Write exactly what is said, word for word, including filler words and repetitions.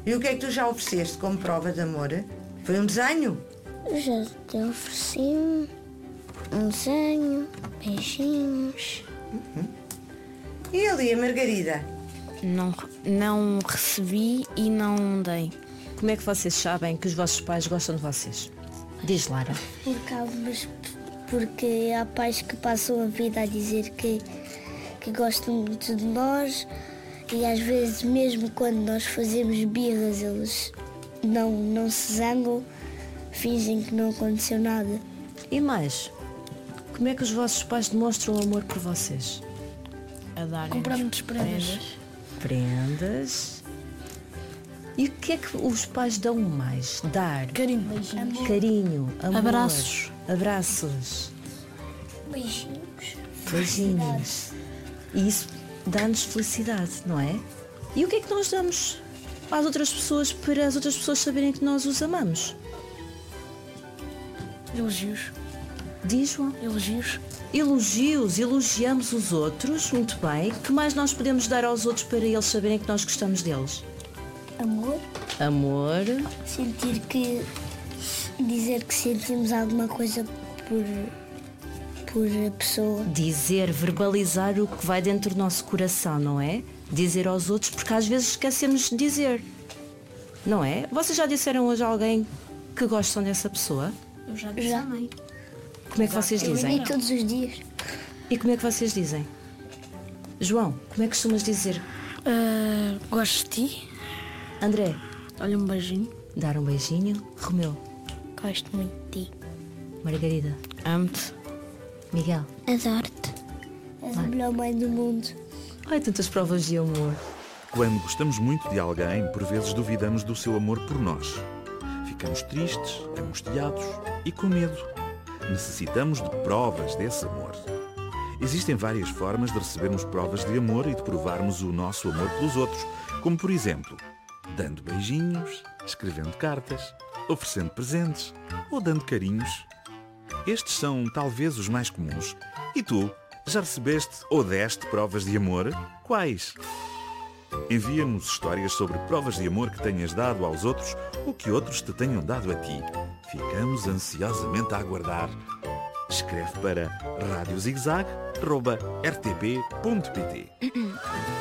E o que é que tu já ofereceste como prova de amor? Foi um desenho? Já te ofereci um, um desenho, beijinhos. Uhum. E ali, a Margarida? Não, não recebi e não dei. Como é que vocês sabem que os vossos pais gostam de vocês? Diz, Lara. Porque, há umas- porque há pais que passam a vida a dizer que, que gostam muito de nós e às vezes mesmo quando nós fazemos birras eles não, não se zangam, fingem que não aconteceu nada. E mais, como é que os vossos pais demonstram amor por vocês? A dar Compramos prendas. Prendas. E o que é que os pais dão mais? Dar. Carinho. Carinho, amor. Abraços. Abraços. Beijinhos. Beijinhos. E isso dá-nos felicidade, não é? E o que é que nós damos às outras pessoas para as outras pessoas saberem que nós os amamos? Elogios. Diz, João. Elogios. Elogios, elogiamos os outros, muito bem. O que mais nós podemos dar aos outros para eles saberem que nós gostamos deles? Amor. Amor, Sentir que... Dizer que sentimos alguma coisa por... por a pessoa. dizer, verbalizar o que vai dentro do nosso coração, não é? Dizer aos outros, porque às vezes esquecemos de dizer, não é? Vocês já disseram hoje a alguém que gostam dessa pessoa? Eu já disse Já. à mãe. Como é que vocês Eu dizem? digo todos os dias. E como é que vocês dizem? João, como é que costumas dizer? Ah, gosto de ti. André, Olha, um beijinho. dar um beijinho. Romeu, Gosto muito de ti. Margarida, Amo-te. Miguel. Adoro-te. És a melhor mãe do mundo. Ai, tantas provas de amor. Quando gostamos muito de alguém, por vezes duvidamos do seu amor por nós. Ficamos tristes, angustiados e com medo. Necessitamos de provas desse amor. Existem várias formas de recebermos provas de amor e de provarmos o nosso amor pelos outros, como por exemplo, dando beijinhos, escrevendo cartas, oferecendo presentes ou dando carinhos. Estes são talvez os mais comuns. E tu, já recebeste ou deste provas de amor? Quais? Envia-nos histórias sobre provas de amor que tenhas dado aos outros ou que outros te tenham dado a ti. Ficamos ansiosamente a aguardar. Escreve para radiozigzag arroba r t p ponto p t.